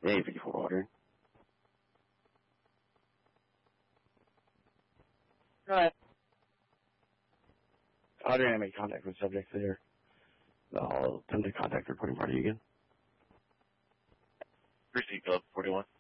Hey, 54 Audrey. Go ahead. Audrey, I made contact with subjects there. I'll attempt to contact reporting party again. Receipt code 41.